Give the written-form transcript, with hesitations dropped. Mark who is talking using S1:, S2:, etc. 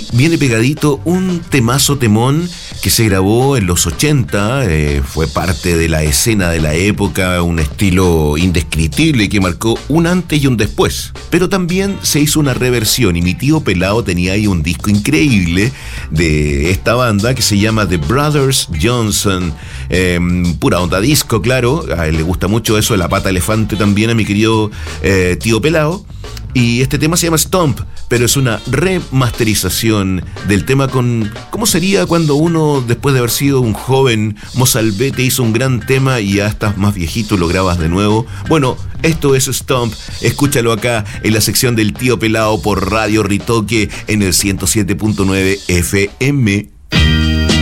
S1: viene pegadito un temazo temón que se grabó en los 80, fue parte de la escena de la época, un estilo indescriptible que marcó un antes y un después. Pero también se hizo una reversión y mi tío Pelao tenía ahí un disco increíble de esta banda que se llama The Brothers Johnson, pura onda disco, claro, a él le gusta mucho eso de la pata elefante también a mi querido tío Pelao. Y este tema se llama Stomp, pero es una remasterización del tema con... ¿Cómo sería cuando uno, después de haber sido un joven mozalbete, hizo un gran tema y ya estás más viejito y lo grabas de nuevo? Bueno, esto es Stomp, escúchalo acá en la sección del tío Pelao por Radio Ritoque en el 107.9 FM.